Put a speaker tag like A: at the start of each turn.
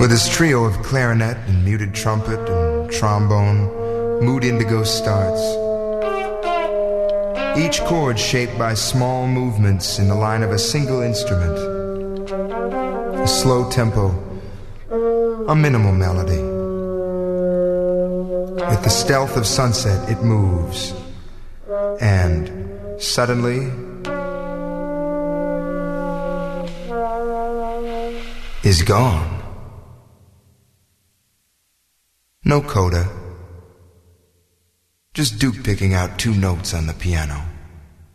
A: With his trio of clarinet and muted trumpet and trombone, Mood Indigo starts. Each chord shaped by small movements in the line of a single instrument. A slow tempo, a minimal melody. With the stealth of sunset, it moves. And suddenly, is gone. No coda. Just Duke picking out two notes on the piano.